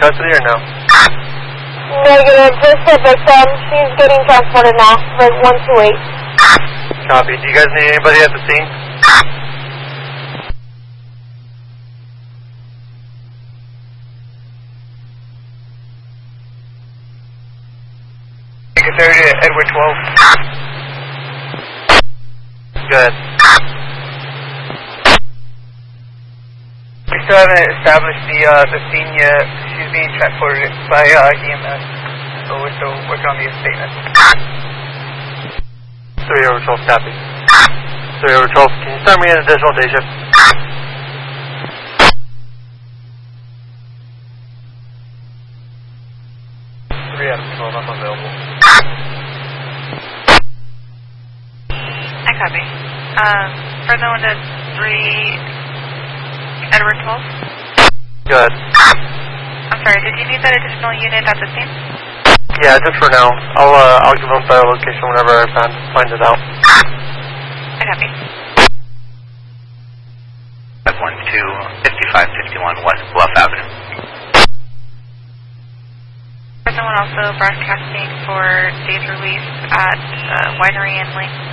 custody or no? Negative, just a victim. She's getting transported now for 128. Copy. Do you guys need anybody at the scene? Take 30 to Edward 12. Good. We still haven't established the scene yet. She's being transported by EMS, so we're still working on the statement. 3/12, copy. 3/12, can you start me an additional day shift? 3/12, I'm available. I copy. Further one to 3 Edward 12? Good. I'm sorry, did you need that additional unit at the scene? Yeah, just for now. I'll give them better location whenever I find it out. I copy. 512-5551 West Bluff Avenue. Further one also broadcasting for day's release at Winery and Link.